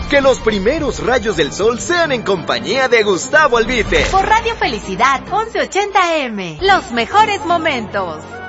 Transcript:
Que los primeros rayos del sol sean en compañía de Gustavo Albite. Por Radio Felicidad 1180 AM. Los mejores momentos.